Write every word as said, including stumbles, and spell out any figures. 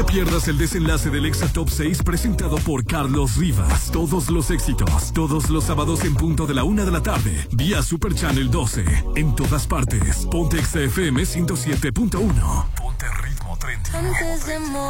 te pierdas el desenlace del Exa Top seis presentado por Carlos Rivas. Todos los éxitos, todos los sábados en punto de la una de la tarde, vía Super Channel doce. En todas partes, ponte Exa F M ciento siete punto uno. Ponte Ritmo Trending. Antes de morir.